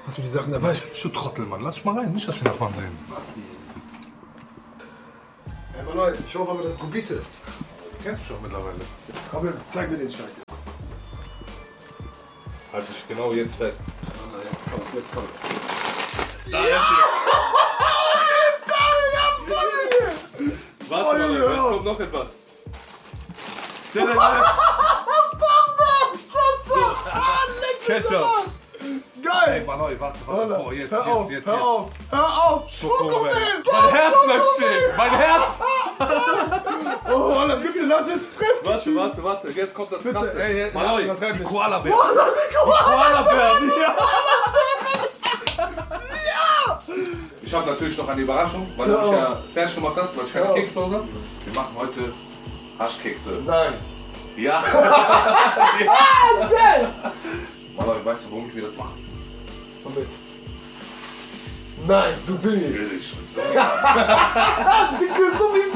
Hast du die Sachen dabei? Du Trottel, Mann. Lass dich mal rein. Nicht, dass die Nachbarn sehen. Basti. Ey, Mann, ich hoffe aber, das ist Gubite. Du kennst mich schon mittlerweile. Aber zeig mir den Scheiß jetzt. Halt dich genau jetzt fest. Jetzt kommt's, jetzt kommt's. Da ist es. Warte mal, jetzt kommt noch etwas. Ketchup. Geil! Ey, Mann, warte. Oh, jetzt. Hör auf! Schokomel. Mein Herz bleibt stehen. Mein Herz. Oh, Alter, bitte lass jetzt fressen! Warte. Jetzt kommt das Bitte, Krasse. ey, Mann, übertreib die nicht. Koala-Bären. Koala-Bären, ja. Ich habe natürlich noch eine Überraschung, weil du mich ja fertig gemacht hast, weil ich keine Kekse zu Hause habe. Wir machen heute Haschkekse. Nein! Ja. Geil! Mann, weißt du, womit wir das machen? Womit? Nein, so billig! Billig. So wie